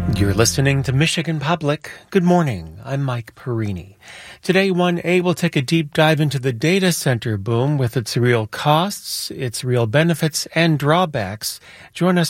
You're listening to Michigan Public. Good morning. I'm Mike Perini. Today, 1A will take a deep dive into the data center boom with its real costs, its real benefits, and drawbacks. Join us